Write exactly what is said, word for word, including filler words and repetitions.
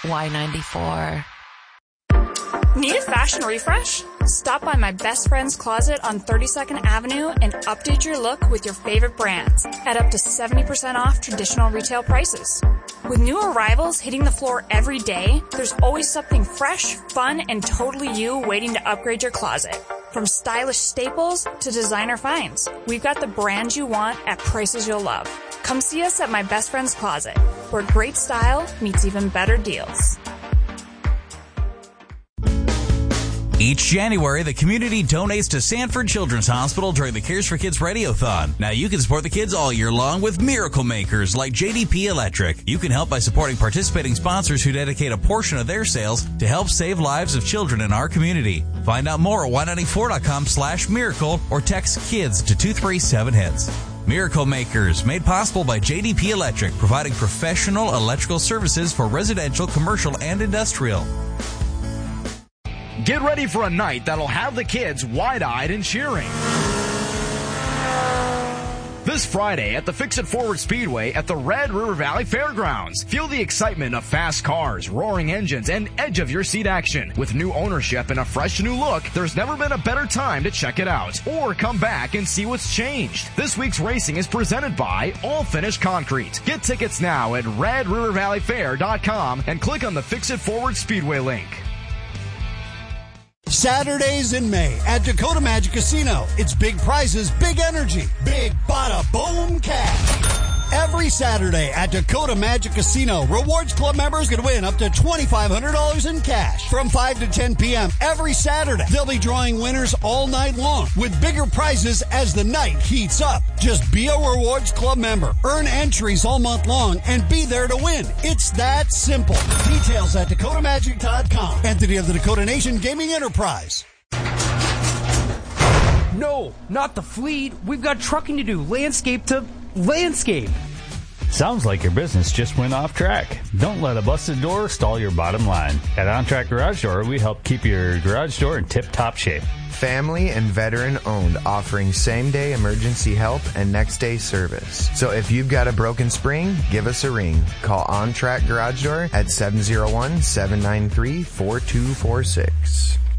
Y ninety-four. Need a fashion refresh? Stop by my best friend's closet on thirty-second Avenue and update your look with your favorite brands at up to seventy percent off traditional retail prices. With new arrivals hitting the floor every day, there's always something fresh, fun, and totally you waiting to upgrade your closet. From stylish staples to designer finds, we've got the brands you want at prices you'll love. Come see us at my best friend's closet, where great style meets even better deals. Each January, the community donates to Sanford Children's Hospital during the Cares for Kids Radiothon. Now you can support the kids all year long with miracle makers like J D P Electric. You can help by supporting participating sponsors who dedicate a portion of their sales to help save lives of children in our community. Find out more at Y ninety-four dot com slash miracle or text KIDS to two three seven hits. Miracle Makers, made possible by J D P Electric, providing professional electrical services for residential, commercial, and industrial. Get ready for a night that'll have the kids wide-eyed and cheering. This Friday at the Fix-It Forward Speedway at the Red River Valley Fairgrounds. Feel the excitement of fast cars, roaring engines, and edge-of-your-seat action. With new ownership and a fresh new look, there's never been a better time to check it out. Or come back and see what's changed. This week's racing is presented by All Finish Concrete. Get tickets now at red river valley fair dot com and click on the Fix-It Forward Speedway link. Saturdays in May at Dakota Magic Casino. It's big prizes, big energy, big bada boom cash. Every Saturday at Dakota Magic Casino, Rewards Club members can win up to twenty-five hundred dollars in cash. From five to ten p.m. every Saturday, they'll be drawing winners all night long with bigger prizes as the night heats up. Just be a Rewards Club member, earn entries all month long, and be there to win. It's that simple. Details at dakota magic dot com. Entity of the Dakota Nation Gaming Enterprise. No, not the fleet. We've got trucking to do. Landscape to landscape. Sounds like your business just went off track. Don't let a busted door stall your bottom line. At OnTrack Garage Door, we help keep your garage door in tip-top shape. Family and veteran owned, offering same-day emergency help and next-day service. So if you've got a broken spring, give us a ring. Call OnTrack Garage Door at seven oh one, seven nine three, four two four six.